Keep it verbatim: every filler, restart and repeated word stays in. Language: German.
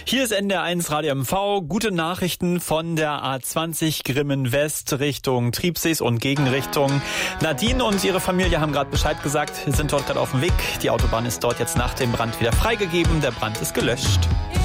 Hier ist N D R eins Radio M V. Gute Nachrichten von der A zwanzig Grimmen West Richtung Triebsees und Gegenrichtung. Nadine und ihre Familie haben gerade Bescheid gesagt, sind dort gerade auf dem Weg. Die Autobahn ist dort jetzt nach dem Brand wieder freigegeben. Der Brand ist gelöscht.